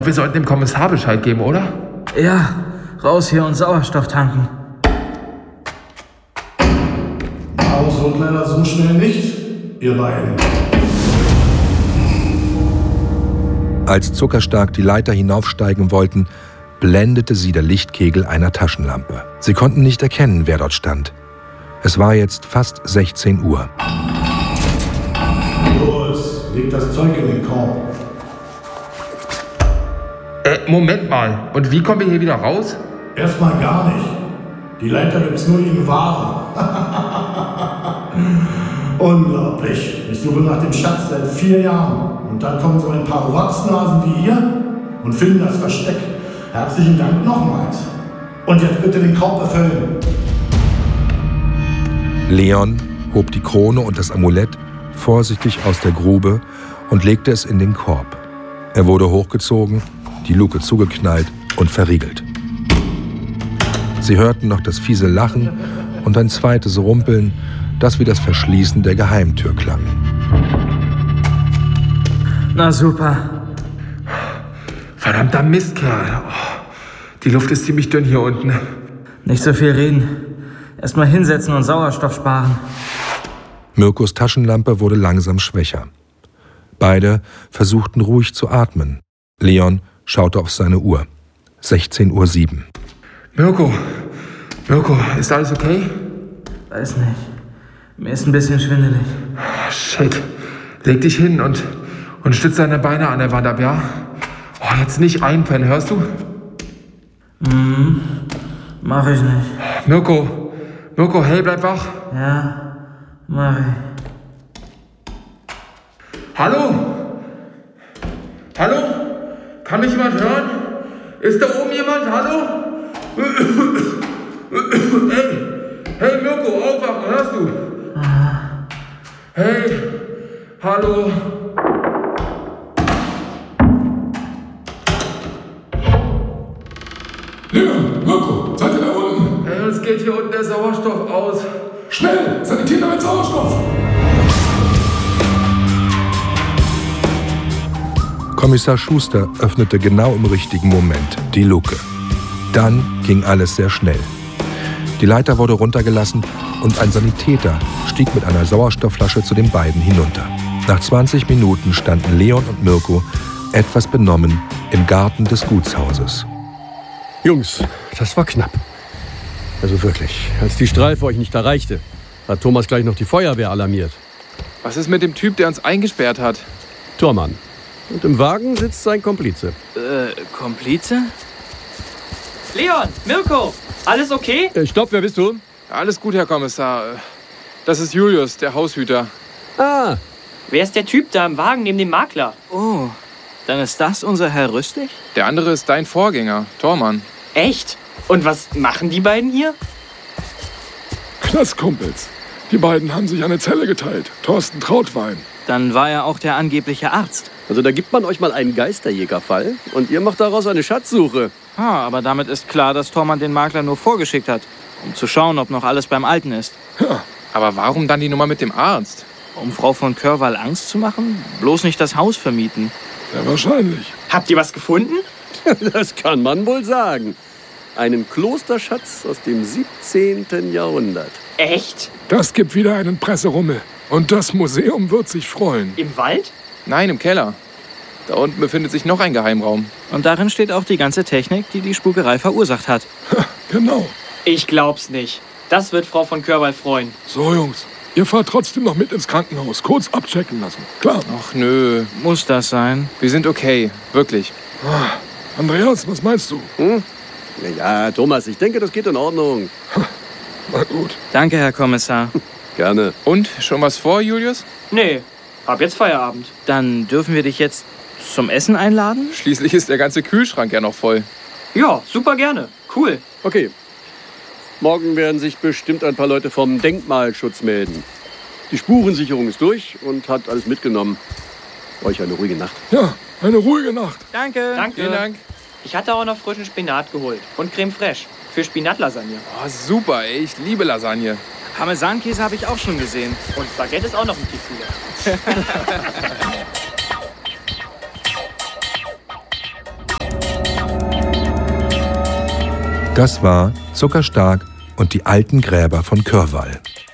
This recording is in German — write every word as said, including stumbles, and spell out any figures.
Wir sollten dem Kommissar Bescheid geben, oder? Ja, raus hier und Sauerstoff tanken. Aus wird leider so schnell nicht, ihr beiden. Als Zuckerstark die Leiter hinaufsteigen wollten, blendete sie der Lichtkegel einer Taschenlampe. Sie konnten nicht erkennen, wer dort stand. Es war jetzt fast sechzehn Uhr. Los, leg das Zeug in den Korb. Äh, Moment mal. Und wie kommen wir hier wieder raus? Erstmal gar nicht. Die Leiter gibt's nur in Ware. Unglaublich. Ich suche nach dem Schatz seit vier Jahren. Und dann kommen so ein paar Rotznasen wie ihr und finden das Versteck. Herzlichen Dank nochmals. Und jetzt bitte den Korb befüllen. Leon hob die Krone und das Amulett vorsichtig aus der Grube und legte es in den Korb. Er wurde hochgezogen, die Luke zugeknallt und verriegelt. Sie hörten noch das fiese Lachen und ein zweites Rumpeln, das wie das Verschließen der Geheimtür klang. Na super. Verdammter Mistkerl. Oh, die Luft ist ziemlich dünn hier unten. Nicht so viel reden. Erstmal hinsetzen und Sauerstoff sparen. Mirkos Taschenlampe wurde langsam schwächer. Beide versuchten ruhig zu atmen. Leon schaute auf seine Uhr. sechzehn Uhr sieben. Mirko, Mirko, ist alles okay? Weiß nicht. Mir ist ein bisschen schwindelig. Oh, shit. Leg dich hin und, und stütz deine Beine an der Wand ab, ja? Oh, jetzt nicht einpennen, hörst du? Mhm. Mach ich nicht. Mirko, Mirko, hey, bleib wach. Ja, mach ich. Hallo? Hallo? Kann mich jemand hören? Ist da oben jemand? Hallo? Hey, hey Mirko, aufwachen, hörst du? Hey, hallo? Leon, Mirko, seid ihr da unten? Hey, uns geht hier unten der Sauerstoff aus. Schnell, Sanitäter mit Sauerstoff! Kommissar Schuster öffnete genau im richtigen Moment die Luke. Dann ging alles sehr schnell. Die Leiter wurde runtergelassen und ein Sanitäter stieg mit einer Sauerstoffflasche zu den beiden hinunter. Nach zwanzig Minuten standen Leon und Mirko etwas benommen im Garten des Gutshauses. Jungs, das war knapp. Also wirklich, als die Streife euch nicht erreichte, hat Thomas gleich noch die Feuerwehr alarmiert. Was ist mit dem Typ, der uns eingesperrt hat? Tormann. Und im Wagen sitzt sein Komplize. Äh, Komplize? Leon, Mirko, alles okay? Äh, stopp, wer bist du? Alles gut, Herr Kommissar. Das ist Julius, der Haushüter. Ah. Wer ist der Typ da im Wagen neben dem Makler? Oh, dann ist das unser Herr Rüstig? Der andere ist dein Vorgänger, Tormann. Echt? Und was machen die beiden hier? Knastkumpels. Die beiden haben sich eine Zelle geteilt. Thorsten Trautwein. Dann war er auch der angebliche Arzt. Also da gibt man euch mal einen Geisterjägerfall und ihr macht daraus eine Schatzsuche. Ah, aber damit ist klar, dass Tormann den Makler nur vorgeschickt hat, um zu schauen, ob noch alles beim Alten ist. Ja. Aber warum dann die Nummer mit dem Arzt? Um Frau von Körwall Angst zu machen? Bloß nicht das Haus vermieten. Ja, wahrscheinlich. Habt ihr was gefunden? Das kann man wohl sagen. Einen Klosterschatz aus dem siebzehnten Jahrhundert. Echt? Das gibt wieder einen Presserummel. Und das Museum wird sich freuen. Im Wald? Nein, im Keller. Da unten befindet sich noch ein Geheimraum. Und darin steht auch die ganze Technik, die die Spukerei verursacht hat. Ha, genau. Ich glaub's nicht. Das wird Frau von Körwall freuen. So, Jungs. Ihr fahrt trotzdem noch mit ins Krankenhaus. Kurz abchecken lassen. Klar. Ach, nö. Muss das sein? Wir sind okay. Wirklich. Ah, Andreas, was meinst du? Hm? Ja, Thomas, ich denke, das geht in Ordnung. Ha, na gut. Danke, Herr Kommissar. Gerne. Und, schon was vor, Julius? Nee, hab jetzt Feierabend. Dann dürfen wir dich jetzt zum Essen einladen? Schließlich ist der ganze Kühlschrank ja noch voll. Ja, super gerne. Cool. Okay. Morgen werden sich bestimmt ein paar Leute vom Denkmalschutz melden. Die Spurensicherung ist durch und hat alles mitgenommen. Euch eine ruhige Nacht. Ja, eine ruhige Nacht. Danke. Danke. Vielen Dank. Ich hatte auch noch frischen Spinat geholt. Und Creme Fraiche. Für Spinatlasagne. Oh, super, ey. Ich liebe Lasagne. Parmesankäse habe ich auch schon gesehen. Und Baguette ist auch noch im Tiefkühler. Das war Zuckerstark und die alten Gräber von Körwall.